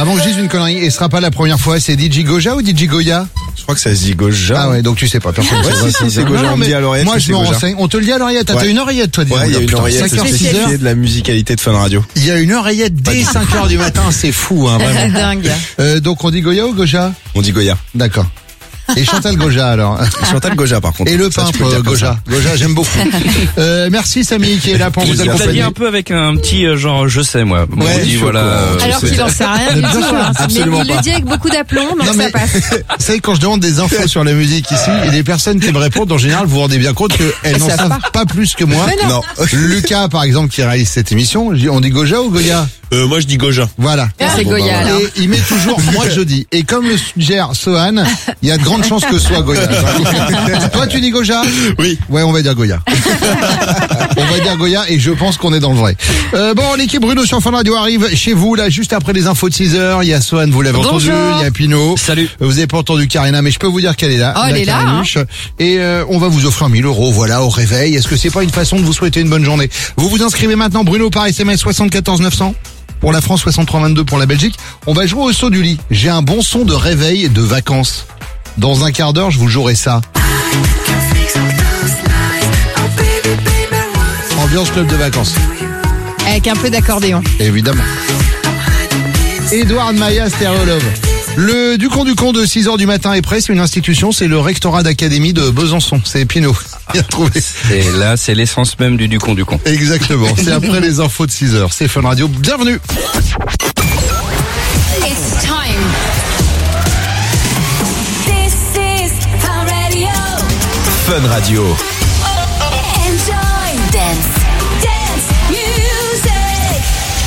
Avant que je dise une connerie, et ce sera pas la première fois, c'est DJ Goja ou DJ Goya? Je crois que ça se dit Goja. Ah ouais, donc tu sais pas. Personne Ouais, si, c'est Goja. On me dit à l'oreillette. Moi, je me renseigne. On te le dit à l'oreillette. T'as une oreillette, toi, dis-moi. Ouais, il y a une oreillette 5h, 6h. spécifiée de la musicalité de Fun Radio. Il y a une oreillette dès 5h du matin, c'est fou, hein, vraiment. C'est dingue. Donc on dit Goya ou Goja? On dit Goya. D'accord. Et Chantal Goja alors. Chantal Goja par contre. Et le Ça, tu peux peintre le dire comme Goja. ça. Goja, j'aime beaucoup. Merci Samy qui est là pour vous Plaisir. T'as dit accompagner. un peu avec un petit genre je sais moi. On Ouais, dit je voilà. Alors qu'il en sait rien du tout. Hein. Mais absolument il le pas. dit avec beaucoup d'aplomb, donc Non, mais- ça passe. Vous savez, quand je demande des infos sur la musique ici, et les personnes qui me répondent, en général, vous vous rendez bien compte qu'elles n'en savent pas plus que moi. Non. Lucas, par exemple, qui réalise cette émission, on dit Goja ou Goya? Moi je dis Goja. Voilà. C'est Goya, alors. Et il met toujours moi je dis. Et comme le suggère Sohan, il y a de grandes chances que ce soit Goya. Toi tu dis Goja? Oui. Ouais, on va dire Goya. On va dire Goya et je pense qu'on est dans le vrai. Bon, l'équipe Bruno sur Fun Radio arrive chez vous là juste après les infos de 6h. Il y a Sohan, vous l'avez entendu. Bonjour. Il y a Pino. Salut. Vous avez pas entendu Karina, mais je peux vous dire qu'elle est là. Oh, elle est là, Carinuche. Et on va vous offrir 1000 €, voilà, au réveil. Est-ce que c'est pas une façon de vous souhaiter une bonne journée? Vous vous inscrivez maintenant, Bruno, par SMS 74 900. Pour la France, 6322 pour la Belgique. On va jouer au saut du lit. J'ai un bon son de réveil de vacances. Dans un quart d'heure, je vous jouerai ça. Ambiance club de vacances, Avec un peu d'accordéon. évidemment. Edouard Maya, Stereo Love. Le Ducon de 6h du matin est prêt. C'est une institution, c'est le rectorat d'académie de Besançon. C'est Pinot. Il a trouvé. Et là, c'est l'essence même du con. Exactement. C'est après les infos de 6h. C'est Fun Radio. Bienvenue. It's time. This is Fun Radio. Fun Radio. Enjoy. Dance music.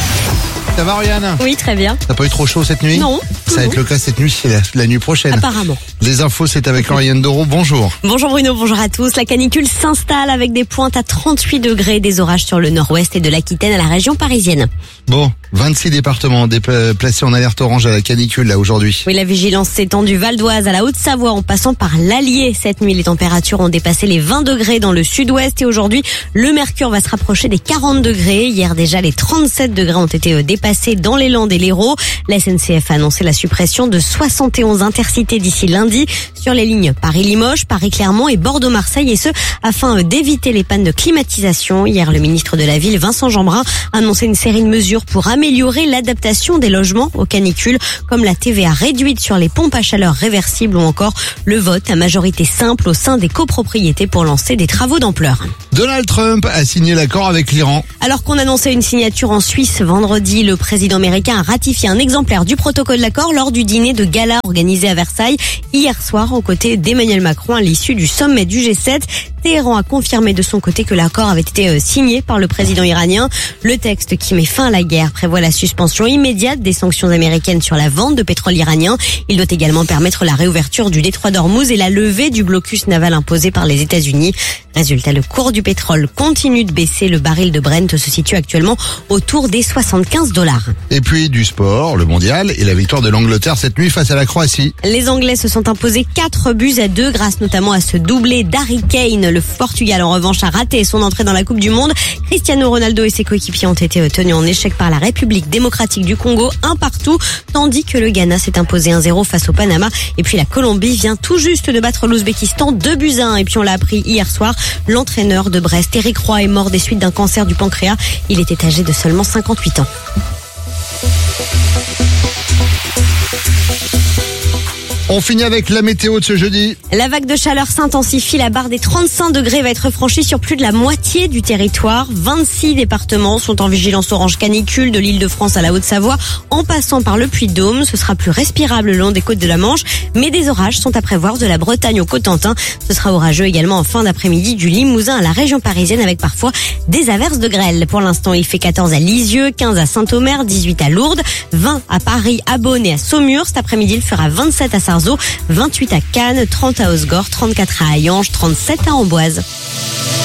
Ça va, Oriane? Oui, très bien. T'as pas eu trop chaud cette nuit? Non. Ça va être le cas cette nuit, c'est la nuit prochaine. Apparemment. Les infos, c'est avec Oriane Doro. Bonjour. Bonjour Bruno, bonjour à tous. La canicule s'installe avec des pointes à 38 degrés, des orages sur le nord-ouest et de l'Aquitaine à la région parisienne. Bon, 26 départements placés en alerte orange à la canicule là aujourd'hui. Oui, la vigilance s'étend du Val d'Oise à la Haute-Savoie en passant par l'Allier. Cette nuit, les températures ont dépassé les 20 degrés dans le sud-ouest et aujourd'hui, le mercure va se rapprocher des 40 degrés. Hier déjà, les 37 degrés ont été dépassés dans les Landes et l'Hérault. La SNCF a annoncé la suppression de 71 intercités d'ici lundi sur les lignes Paris-Limoges, Paris-Clermont et Bordeaux-Marseille et ce, afin d'éviter les pannes de climatisation. Hier, le ministre de la Ville, Vincent Jeanbrun, a annoncé une série de mesures pour améliorer l'adaptation des logements aux canicules, comme la TVA réduite sur les pompes à chaleur réversibles ou encore le vote à majorité simple au sein des copropriétés pour lancer des travaux d'ampleur. Donald Trump a signé l'accord avec l'Iran. Alors qu'on annonçait une signature en Suisse vendredi, le président américain a ratifié un exemplaire du protocole d'accord lors du dîner de gala organisé à Versailles hier soir aux côtés d'Emmanuel Macron à l'issue du sommet du G7. Téhéran a confirmé de son côté que l'accord avait été signé par le président iranien. Le texte qui met fin à la guerre prévoit la suspension immédiate des sanctions américaines sur la vente de pétrole iranien. Il doit également permettre la réouverture du détroit d'Ormuz et la levée du blocus naval imposé par les États-Unis. Résultat, le cours du pétrole continue de baisser. Le baril de Brent se situe actuellement autour des $75. Et puis du sport, le mondial et la victoire de l'Angleterre cette nuit face à la Croatie. Les Anglais se sont imposés 4-2 grâce notamment à ce doublé d'Harry Kane. Le Portugal en revanche a raté son entrée dans la Coupe du Monde. Cristiano Ronaldo et ses coéquipiers ont été tenus en échec par la République démocratique du Congo, 1-1, tandis que le Ghana s'est imposé 1-0 face au Panama. Et puis la Colombie vient tout juste de battre l'Ouzbékistan 2-1. Et puis on l'a appris hier soir, l'entraîneur de Brest, Éric Roy, est mort des suites d'un cancer du pancréas. Il était âgé de seulement 58 ans. On finit avec la météo de ce jeudi. La vague de chaleur s'intensifie. La barre des 35 degrés va être franchie sur plus de la moitié du territoire. 26 départements sont en vigilance orange canicule de l'Île-de-France à la Haute-Savoie, en passant par le Puy-de-Dôme. Ce sera plus respirable le long des côtes de la Manche, mais des orages sont à prévoir de la Bretagne au Cotentin. Ce sera orageux également en fin d'après-midi du Limousin à la région parisienne avec parfois des averses de grêle. Pour l'instant, il fait 14 à Lisieux, 15 à Saint-Omer, 18 à Lourdes, 20 à Paris, à Beaune et à Saumur. Cet après-midi, il fera 27 à Sarzeau, 28 à Cannes, 30 à Osgore, 34 à Hayange, 37 à Amboise.